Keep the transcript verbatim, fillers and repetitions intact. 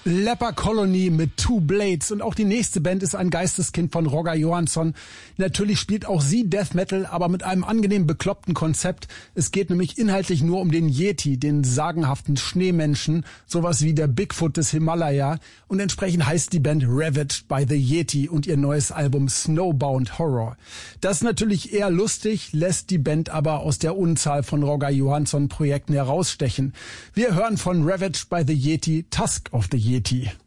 Leper Colony mit Two Blades und auch die nächste Band ist ein Geisteskind von Roger Johansson. Natürlich spielt auch sie Death Metal, aber mit einem angenehm bekloppten Konzept. Es geht nämlich inhaltlich nur um den Yeti, den sagenhaften Schneemenschen, sowas wie der Bigfoot des Himalaya, und entsprechend heißt die Band Ravaged by the Yeti und ihr neues Album Snowbound Horror. Das ist natürlich eher lustig, lässt die Band aber aus der Unzahl von Roger Johansson Projekten herausstechen. Wir hören von Ravaged by the Yeti Tusk of the Yeti.